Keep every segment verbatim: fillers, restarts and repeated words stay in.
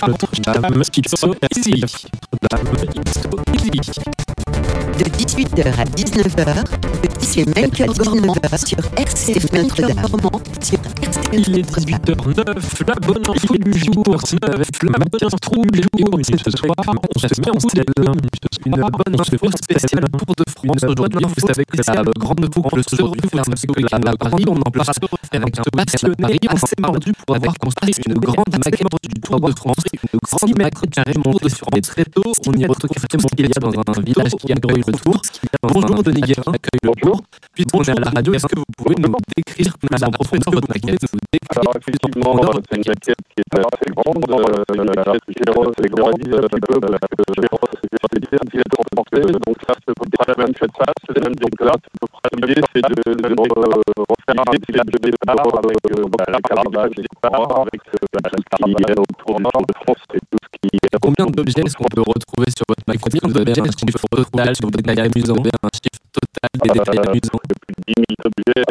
Notre-Dame Ipso Easy. Notre-Dame Ipso Easy. De dix-huit heures à dix-neuf heures, c'est même que dix-neuf heures sur R C F Notre-Dame. Sur R C F Il est dix-huit heures neuf, la bonne info du jour, neuf, la bonne info du jour, et ce soir, on se met en selle, une bonne info spéciale Tour de France. Aujourd'hui, vous savez que la grande boucle se referme, c'est que la Paris, on en place avec un passionné assez mordu pour avoir construit une grande maquette du Tour de France, une grande maquette carrée montée sur des tréteaux. On y a photographié mon qu'il y a dans un village qui accueille le Tour. Bonjour Denis Guérin, accueille le Tour. Puisqu'on est à la radio, est-ce que vous pouvez nous décrire plus en profondeur votre maquette? Alors effectivement, c'est une jaquette qui est assez grande, c'est une jaquette généreuse et grande, un petit peu généreuse et transportée, donc ça c'est à peu près la même chose, ça c'est même donc là, l'idée c'est de refaire un petit de départ avec la caravane, avec tout ce qui est autour de France et tout ce qui est... Combien d'objets est-ce qu'on peut retrouver sur votre maquette? Vous avez un chiffre total sur des détails amusants, un chiffre total des détails amusants? Plus de dix mille objets,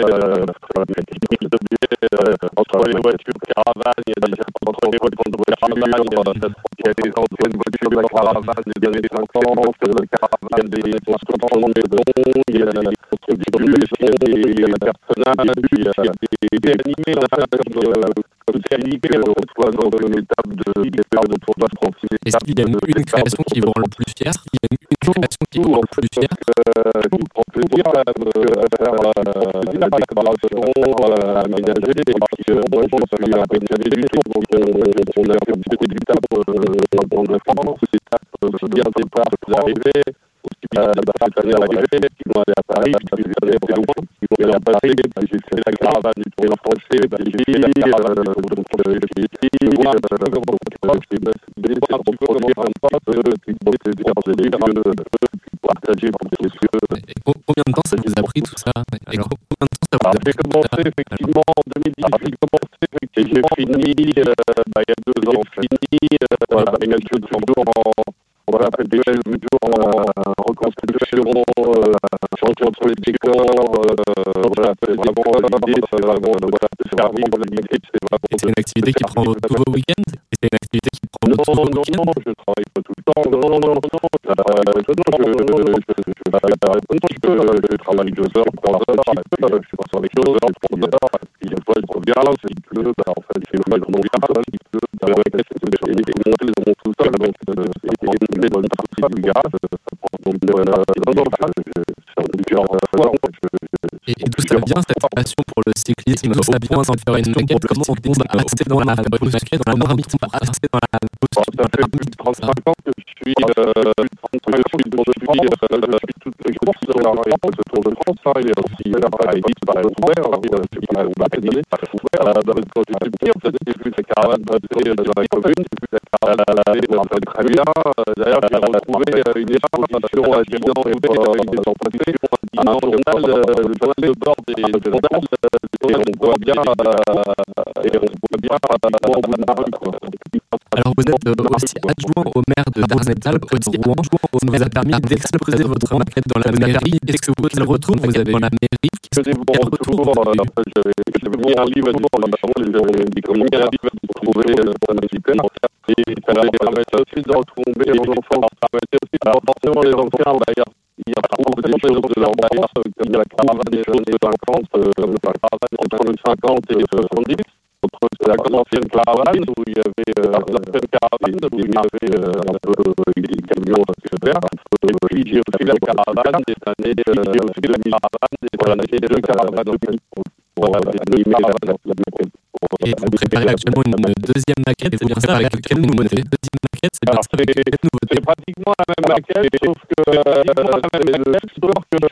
dix mille objets, entre les voitures caravanes, il y a des entre les voitures de caravane, il y a des anciennes voitures de caravane des années cinquante, il y a des constructions de maisons, il y a des constructions de maisons, des personnages, il y a des animés, enfin, comme c'est animé, on retrouve dans une étape de départ de Tour de France. Est-ce qu'il y a une création qui vous rend le plus fier? Il y a une création qui vous rend le plus fier? Je prends plaisir à faire la préparation, à aménager, et puis moi je suis un peu spécialiste, donc on a fait beaucoup d'étapes dans le France, des étapes bien départ pour arriver, aussi bien cette année à l'arrivée, qui vont aller à Paris, puis les années plus loin, qui vont aller à Paris, puis j'ai fait la caravane du Tour français, puis j'ai fait la caravane donc j'ai été, voilà, donc j'ai des un petit peu comment ça se passe, puis bon, c'est des partager pour tous ceux. Et combien de temps ça vous a pris tout ça? Et combien de temps ça vous a pris? J'ai commencé effectivement en deux mille dix, j'ai commencé et j'ai fini, euh, bah, il y a deux ans, fini, euh, voilà, il y a quelques jours en, on va faire des quelques jours en reconstruction, euh, chantier entre les piquants, euh, voilà, c'est vraiment l'idée, c'est vraiment, voilà, c'est vraiment l'idée, c'est vraiment... Et c'est une activité qui prend tous vos week-ends? Et c'est une activité qui prend Non, tous vos non, week-ends? non, je travaille pas tout le temps, non, non, non, non, non, je travaille deux heures, trois heures, je suis pas avec deux heures, trois heures, et des fois, il revient, il pleut, en fait, il fait mal, il pleut, il pleut, les montées sont tout seuls, donc c'est une bonne partie du gaz, ça prend donc de la... Et d'où ça vient cette passion pour le cyclisme au point d'en faire une maquette? Comment on dit passer dans la maquette, dans la marmite, passer dans la... Ça fait plus de trente-cinq ans que je suis trente-cinq ans que je suis toutes les courses de la France, le Tour de France, il y a aussi la Paris, par la Roubaix, je suis pas au Bacadillet, quand j'étais petit, en fait, j'ai vu la caravane passer dans la commune, j'ai vu la caravane aller très bien, d'ailleurs j'ai retrouvé une exposition à Dinan et ils sont passés à un journal, le journal de bord des journaux, et on voit bien, et on voit bien au bout de la rue, quoi. Alors vous êtes aussi adjoint au maire de Darnétal, aussi Rouen, on vous a permis d'exposer votre maquette dans la mairie. Est-ce que vous quel retour vous avez dans la mairie? Que des bons retours, j'avais mis un livre dans la chambre, j'avais mis un livre pour trouver un militaire, et ça permettait aussi de retrouver les enfants, ça permettait aussi de forcément les enfants, d'ailleurs. Il y a beaucoup de choses de leur bailleur, comme la caravane des jeunes de cinquante, comme la caravane entre cinquante et soixante-dix. La ancienne caravane où il y avait euh, l'ancienne caravane où il y avait euh, un peu des camions verts. Et puis j'ai aussi la caravane des années, euh, aussi la caravane des années de caravane pour animer la maquette. Et vous préparez actuellement une deuxième maquette, c'est bien ça, avec quelle nouveauté? Deuxième maquette, c'est bien ça, avec quelle nouveauté? C'est pratiquement la même maquette, sauf que la même maquette,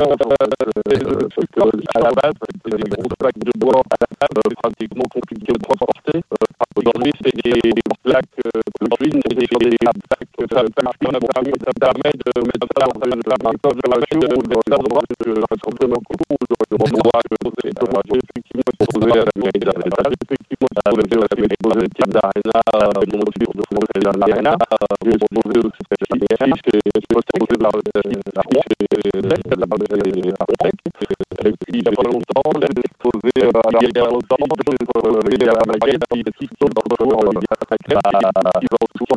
sauf que à la base, c'était des grosses plaques de bois à la base, pratiquement compliqué de transporter. Aujourd'hui, c'est des plaques, aujourd'hui, c'est des plaques, ça permet de mettre ça dans la machine ou de mettre ça dans le rassemblement court, ou de renvoi de c'est effectivement proposé à la mairie d'Arena, effectivement proposé à la mairie d'Arena, mon tour de France et d'Arena, j'ai proposé aussi cette affiche, et j'ai proposé la affiche de la et puis il n'y a pas longtemps, j'ai exposé arrivé à la dernière temps, et à la maquette, qui sont dans le